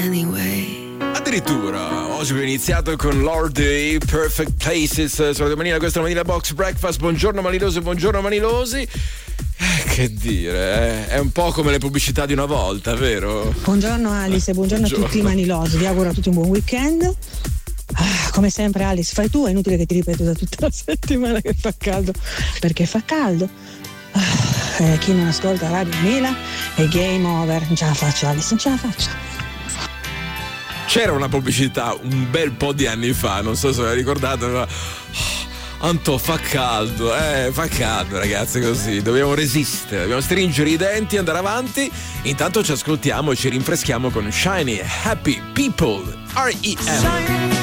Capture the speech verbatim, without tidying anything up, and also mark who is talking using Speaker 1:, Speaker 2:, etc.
Speaker 1: anyway.
Speaker 2: Addirittura oggi abbiamo iniziato con Lordi, Perfect Places sulla domenica, questa è la Manila Box Breakfast. Buongiorno Manilosi, buongiorno Manilosi. Eh, che dire, eh? È un po' come le pubblicità di una volta, vero?
Speaker 3: Buongiorno Alice, buongiorno, buongiorno a tutti i Manilosi, vi auguro a tutti un buon weekend. Ah, come sempre Alice, fai tu, è inutile che ti ripeto da tutta la settimana che fa caldo, perché fa caldo. Ah, eh, chi non ascolta Radio Mela è game over, non ce la faccio Alice, non ce la faccio.
Speaker 2: C'era una pubblicità un bel po' di anni fa, non so se la ricordate, ma oh, Anto fa caldo, eh, fa caldo ragazzi, così dobbiamo resistere, dobbiamo stringere i denti e andare avanti. Intanto ci ascoltiamo e ci rinfreschiamo con Shiny Happy People, R E M.